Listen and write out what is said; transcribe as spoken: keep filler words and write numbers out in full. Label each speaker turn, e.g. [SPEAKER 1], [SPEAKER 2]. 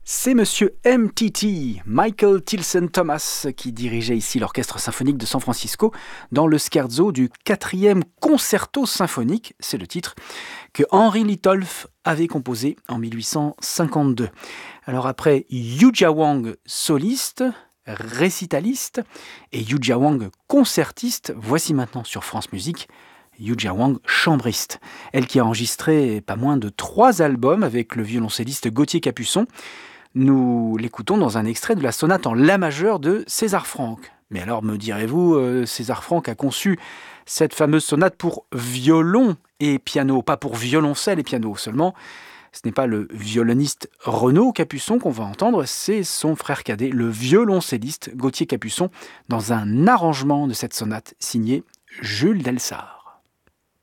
[SPEAKER 1] C'est Monsieur M T T, Michael Tilson Thomas, qui dirigeait ici l'Orchestre symphonique de San Francisco dans le scherzo du quatrième concerto symphonique, c'est le titre, que Henry Litolff avait composé en mille huit cent cinquante-deux. Alors après Yujia Wang, soliste, récitaliste, et Yujia Wang, concertiste, voici maintenant sur France Musique Yujia Wang, chambriste. Elle qui a enregistré pas moins de trois albums avec le violoncelliste Gauthier Capuçon. Nous l'écoutons dans un extrait de la sonate en la majeur de César Franck. Mais alors, me direz-vous, euh, César Franck a conçu cette fameuse sonate pour violon et piano, pas pour violoncelle et piano seulement. Ce n'est pas le violoniste Renaud Capuçon qu'on va entendre, c'est son frère cadet, le violoncelliste Gauthier Capuçon, dans un arrangement de cette sonate signé Jules Delsart.